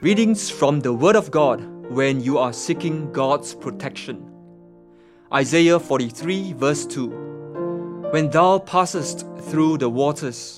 Readings from the Word of God when you are seeking God's protection. Isaiah 43 verse 2. When thou passest through the waters,